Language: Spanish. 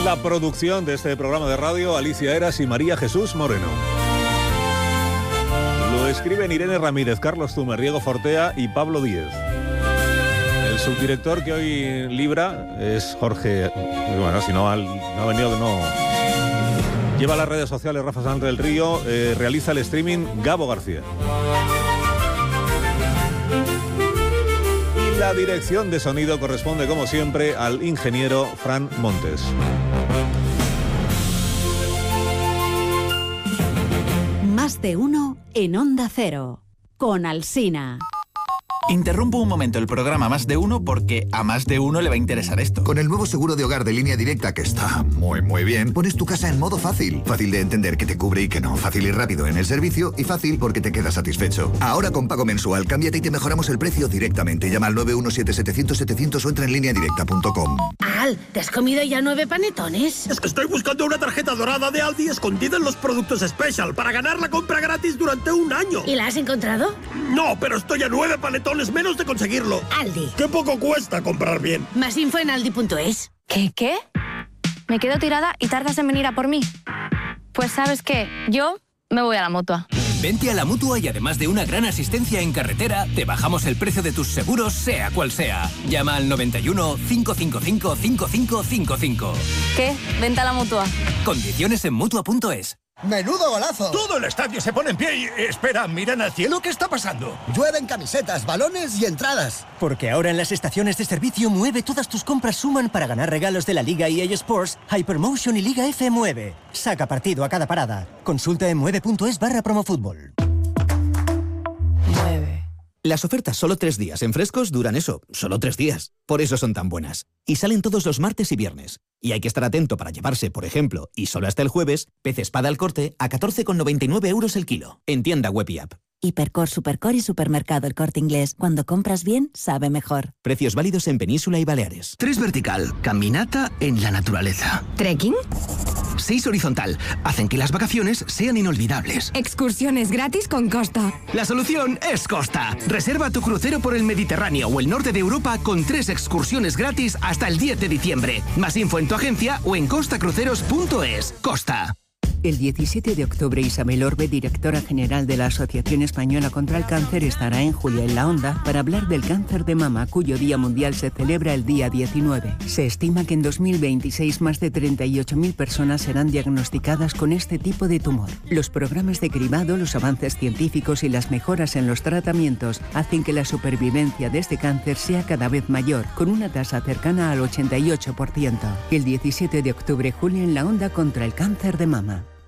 la producción de este programa de radio, Alicia Eras y María Jesús Moreno. Lo escriben Irene Ramírez, Carlos Zumer, Diego Fortea y Pablo Díez. El subdirector que hoy libra es Jorge... Bueno, si no ha venido, no... Lleva las redes sociales Rafa Sánchez del Río, realiza el streaming Gabo García. Y la dirección de sonido corresponde, como siempre, al ingeniero Fran Montes. Más de uno en Onda Cero, con Alsina. Interrumpo un momento el programa Más de Uno porque a más de uno le va a interesar esto. Con el nuevo seguro de hogar de Línea Directa, que está muy bien, pones tu casa en modo fácil. Fácil de entender que te cubre y que no. Fácil y rápido en el servicio y fácil porque te quedas satisfecho. Ahora con pago mensual, cámbiate y te mejoramos el precio directamente. Llama al 917-700-700 o entra en lineadirecta.com. Al, ¿te has comido ya 9 panetones? Es que estoy buscando una tarjeta dorada de Aldi escondida en los productos Special para ganar la compra gratis durante un año. ¿Y la has encontrado? No, pero estoy a 9 panetones menos de conseguirlo. Aldi. ¿Qué poco cuesta comprar bien? Más info en aldi.es. ¿Qué? ¿Me quedo tirada y tardas en venir a por mí? Pues ¿sabes qué? Yo me voy a la Mutua. Vente a la Mutua y además de una gran asistencia en carretera, te bajamos el precio de tus seguros, sea cual sea. Llama al 91 555 5555. ¿Qué? Vente a la Mutua. Condiciones en Mutua.es. ¡Menudo golazo! Todo el estadio se pone en pie y... Espera, miran al cielo, ¿qué está pasando? Llueven camisetas, balones y entradas. Porque ahora en las estaciones de servicio Mueve todas tus compras suman para ganar regalos de la Liga EA Sports, Hypermotion y Liga F Mueve. Saca partido a cada parada. Consulta en mueve.es/promofutbol. Mueve. Las ofertas solo 3 días en Frescos duran eso, solo 3 días. Por eso son tan buenas. Y salen todos los martes y viernes. Y hay que estar atento para llevarse, por ejemplo, y solo hasta el jueves, pez espada al corte a 14,99 € el kilo. En tienda web y app. Hipercor, Supercor y Supermercado El Corte Inglés. Cuando compras bien, sabe mejor. Precios válidos en Península y Baleares. 3 vertical, caminata en la naturaleza. ¿Trekking? 6 horizontal, hacen que las vacaciones sean inolvidables. Excursiones gratis con Costa. La solución es Costa. Reserva tu crucero por el Mediterráneo o el norte de Europa con 3 excursiones gratis hasta el 10 de diciembre. Más info en tu agencia o en costacruceros.es. Costa. El 17 de octubre, Isabel Orbe, directora general de la Asociación Española contra el Cáncer, estará en Julia en la Onda para hablar del cáncer de mama, cuyo Día Mundial se celebra el día 19. Se estima que en 2026 más de 38.000 personas serán diagnosticadas con este tipo de tumor. Los programas de cribado, los avances científicos y las mejoras en los tratamientos hacen que la supervivencia de este cáncer sea cada vez mayor, con una tasa cercana al 88%. El 17 de octubre, Julia en la Onda contra el cáncer de mama.